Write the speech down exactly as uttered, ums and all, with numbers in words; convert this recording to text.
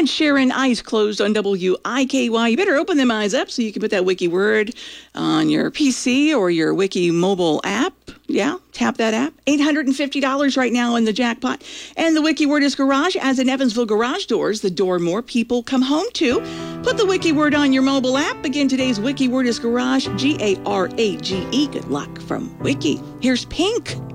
Ed Sheeran, eyes closed on W I K Y. You better open them eyes up so you can put that wiki word on your P C or your wiki mobile app. Yeah, tap that app. eight hundred fifty dollars right now in the jackpot. And the wiki word is garage, as in Evansville Garage Doors, the door more people come home to. Put the wiki word on your mobile app. Again, today's wiki word is garage, G A R A G E. Good luck from Wiki. Here's Pink